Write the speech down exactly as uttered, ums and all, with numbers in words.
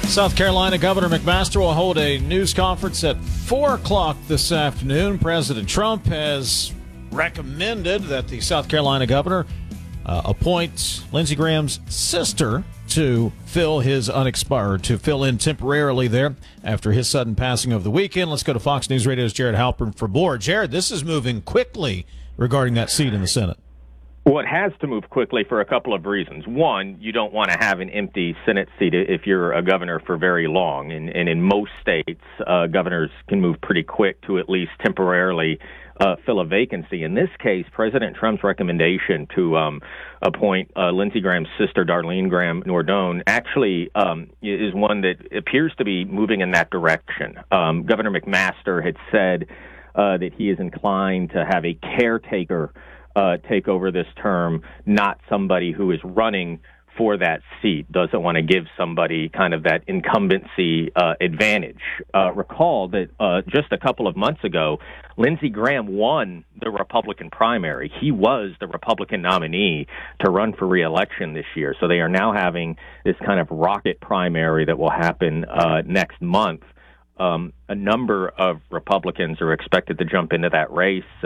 South Carolina Governor McMaster will hold a news conference at four o'clock this afternoon. President Trump has recommended that the South Carolina governor uh, appoint Lindsey Graham's sister to fill his unexpired, to fill in temporarily there after his sudden passing over the weekend. Let's go to Fox News Radio's Jared Halpern for more. Jared, this is moving quickly regarding that seat in the Senate. Well, it has to move quickly for a couple of reasons. One, you don't want to have an empty Senate seat if you're a governor for very long. And, and in most states, uh, governors can move pretty quick to at least temporarily uh, fill a vacancy. In this case, President Trump's recommendation to um, appoint uh, Lindsey Graham's sister, Darlene Graham Nordone, actually um, is one that appears to be moving in that direction. Um, Governor McMaster had said uh, that he is inclined to have a caretaker Uh, take over this term, not somebody who is running for that seat, doesn't want to give somebody kind of that incumbency uh, advantage. Uh, recall that uh, just a couple of months ago, Lindsey Graham won the Republican primary. He was the Republican nominee to run for re-election this year. So they are now having this kind of rocket primary that will happen uh, next month. Um, a number of Republicans are expected to jump into that race.